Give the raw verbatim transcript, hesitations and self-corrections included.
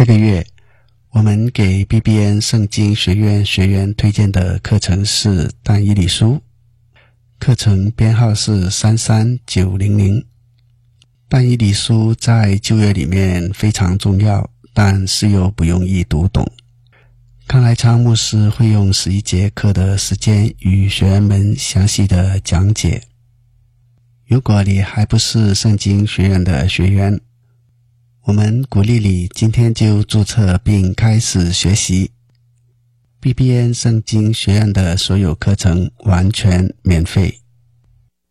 这个月我们给 B B N 圣经学院学员推荐的课程是但以理书，课程编号是三三九零零。但以理书在旧约里面非常重要，但是又不容易读懂。康来昌牧师会用十一节课的时间与学员们详细的讲解。如果你还不是圣经学院的学员，我们鼓励你今天就注册并开始学习。B B N 圣经学院的所有课程完全免费。